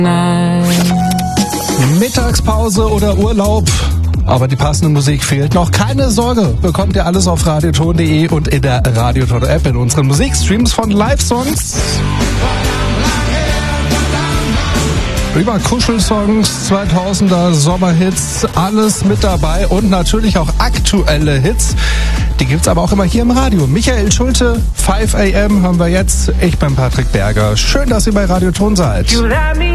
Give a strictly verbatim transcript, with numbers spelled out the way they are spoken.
Mittagspause oder Urlaub, aber die passende Musik fehlt noch. Keine Sorge, bekommt ihr alles auf radioton punkt de und in der Radioton-App in unseren Musikstreams von Live-Songs. Über Kuschelsongs, zweitausender Sommerhits, alles mit dabei und natürlich auch aktuelle Hits. Die gibt's aber auch immer hier im Radio. Michael Schulte, fünf a m hören wir jetzt. Ich bin Patrick Berger. Schön, dass ihr bei Radioton seid.